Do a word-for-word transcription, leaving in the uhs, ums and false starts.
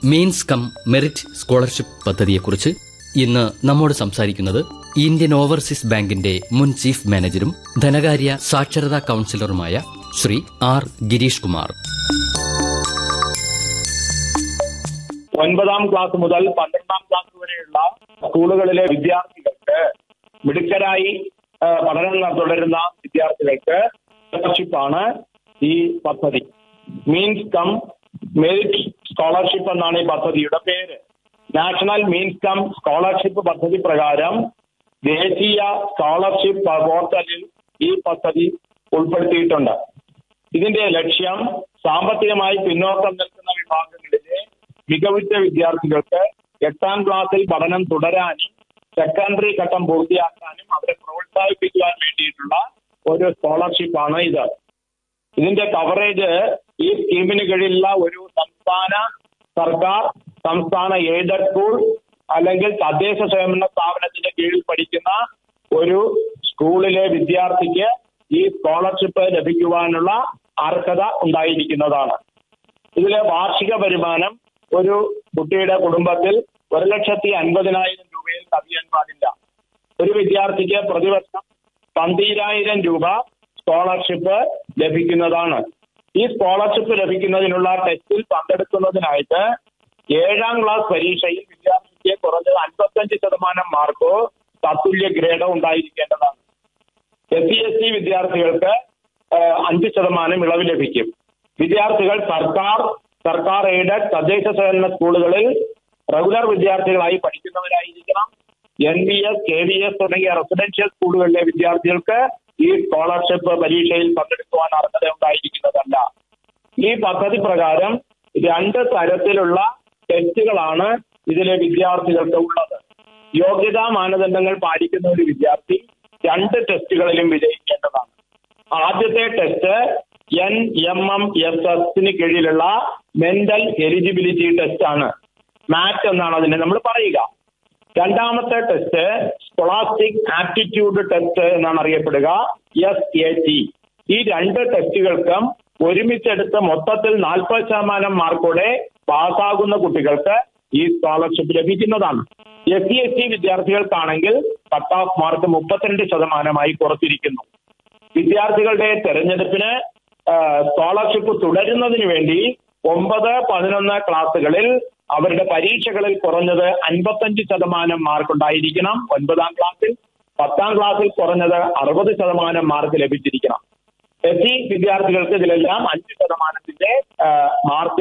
Means come merit scholarship പദ്ധതിയെക്കുറിച്ച് ഇന്ന് നമ്മോട് സംസാരിക്കുന്നത് ഇന്ത്യൻ ഓവർസീസ് ബാങ്കിന്റെ മുൻ ചീഫ് മാനേജരും ധനകാര്യ സാക്ഷരതാ കൌൺസിലറുമായ ശ്രീ ആർ ഗിരീഷ് കുമാർ. ഒൻപതാം ക്ലാസ് മുതൽ പന്ത്രണ്ടാം ക്ലാസ് വരെയുള്ള സ്കൂളുകളിലെ വിദ്യാർത്ഥികൾക്ക് മിടുക്കരായി പഠനം തുടരുന്ന വിദ്യാർത്ഥികൾക്ക് സ്കോളർഷിപ്പാണ് ഈ പദ്ധതി. മീൻസ് കം മെറിറ്റ് സ്കോളർഷിപ്പ് എന്നാണ് ഈ പദ്ധതിയുടെ പേര്. നാഷണൽ മീൻസ് കം സ്കോളർഷിപ്പ് പദ്ധതി പ്രകാരം ദേശീയ സ്കോളർഷിപ്പ് പോർട്ടലിൽ ഈ പദ്ധതി ഉൾപ്പെടുത്തിയിട്ടുണ്ട്. ഇതിന്റെ ലക്ഷ്യം സാമ്പത്തികമായി പിന്നോക്കം നിൽക്കുന്ന വിഭാഗങ്ങളിലെ മികവുറ്റ വിദ്യാർത്ഥികൾക്ക് എട്ടാം ക്ലാസ്സിൽ പഠനം തുടരാനും സെക്കൻഡറി ഘട്ടം പൂർത്തിയാക്കാനും അവരെ പ്രോത്സാഹിപ്പിക്കുവാൻ വേണ്ടിയിട്ടുള്ള ഒരു സ്കോളർഷിപ്പാണ് ഇത്. ഇതിന്റെ കവറേജ് ഈ സ്കീമിന് കീഴിലുള്ള ഒരു സംസ്ഥാന സർക്കാർ, സംസ്ഥാന എയ്ഡഡ് സ്കൂൾ അല്ലെങ്കിൽ തദ്ദേശ സ്വയംഭരണ സ്ഥാപനത്തിന്റെ കീഴിൽ പഠിക്കുന്ന ഒരു സ്കൂളിലെ വിദ്യാർത്ഥിക്ക് ഈ സ്കോളർഷിപ്പ് ലഭിക്കുവാനുള്ള അർഹത ഉണ്ടായിരിക്കുന്നതാണ്. ഇതിലെ വാർഷിക വരുമാനം ഒരു കുട്ടിയുടെ കുടുംബത്തിൽ ഒരു ലക്ഷത്തി അൻപതിനായിരം രൂപയിൽ കവിയാൻ പാടില്ല. ഒരു വിദ്യാർത്ഥിക്ക് പ്രതിവർഷം പന്തീരായിരം രൂപ സ്കോളർഷിപ്പ് ലഭിക്കുന്നതാണ്. ഈ സ്കോളർഷിപ്പ് ലഭിക്കുന്നതിനുള്ള ടെസ്റ്റിൽ പങ്കെടുക്കുന്നതിനായിട്ട് ഏഴാം ക്ലാസ് പരീക്ഷയിൽ വിദ്യാർത്ഥിക്ക് കുറഞ്ഞത് അൻപത്തഞ്ച് ശതമാനം Marco തത്തുല്യ ഗ്രേഡോ ഉണ്ടായിരിക്കേണ്ടതാണ്. S C S T വിദ്യാർത്ഥികൾക്ക് അഞ്ച് ശതമാനം ഇളവ് ലഭിക്കും. വിദ്യാർത്ഥികൾ സർക്കാർ സർക്കാർ എയ്ഡഡ് തദ്ദേശ സ്വയംഭരണ സ്കൂളുകളിൽ regular വിദ്യാർത്ഥികളായി പഠിക്കുന്നവരായിരിക്കണം. N B S, K V S തുടങ്ങിയ റെസിഡൻഷ്യൽ സ്കൂളുകളിലെ വിദ്യാർത്ഥികൾക്ക് ഈ സ്കോളർഷിപ്പ് പരീക്ഷയിൽ പങ്കെടുക്കുവാൻ അർഹത ഉണ്ടായിരിക്കുന്നതല്ല. ഈ പദ്ധതി പ്രകാരം രണ്ട് തരത്തിലുള്ള ടെസ്റ്റുകളാണ് ഇതിലെ വിദ്യാർത്ഥികൾക്ക് ഉള്ളത്. യോഗ്യതാ മാനദണ്ഡങ്ങൾ പാലിക്കുന്ന ഒരു വിദ്യാർത്ഥി രണ്ട് ടെസ്റ്റുകളിലും വിജയിക്കേണ്ടതാണ്. ആദ്യത്തെ test N M M S എസിന് കീഴിലുള്ള മെന്റൽ എലിജിബിലിറ്റി ടെസ്റ്റ് ആണ്. മാറ്റ് എന്നാണ് അതിനെ നമ്മൾ പറയുക. രണ്ടാമത്തെ ടെസ്റ്റ് സ്കോളാസ്റ്റിക് ആപ്റ്റിറ്റ്യൂഡ് ടെസ്റ്റ് എന്നാണ് അറിയപ്പെടുക, എസ് എ ടി. ഈ രണ്ട് ടെസ്റ്റുകൾക്കും ഒരുമിച്ചെടുത്ത് മൊത്തത്തിൽ നാൽപ്പത് ശതമാനം മാർക്കോടെ പാസ്സാകുന്ന കുട്ടികൾക്ക് ഈ സ്കോളർഷിപ്പ് ലഭിക്കുന്നതാണ്. S C S T വിദ്യാർത്ഥികൾക്കാണെങ്കിൽ cut off mark മുപ്പത്തിരണ്ട് ശതമാനമായി കുറച്ചിരിക്കുന്നു. വിദ്യാർത്ഥികളുടെ തെരഞ്ഞെടുപ്പിന് സ്കോളർഷിപ്പ് തുടരുന്നതിന് വേണ്ടി ഒമ്പത് പതിനൊന്ന് ക്ലാസ്സുകളിൽ അവരുടെ പരീക്ഷകളിൽ കുറഞ്ഞത് അൻപത്തഞ്ച് ശതമാനം മാർക്ക് ഉണ്ടായിരിക്കണം. ഒൻപതാം ക്ലാസ്സിൽ പത്താം ക്ലാസ്സിൽ കുറഞ്ഞത് അറുപത് ശതമാനം മാർക്ക് ലഭിച്ചിരിക്കണം. എസ് സി വിദ്യാർത്ഥികൾക്ക് ഇതിലെല്ലാം അഞ്ച് ശതമാനത്തിന്റെ മാർക്ക്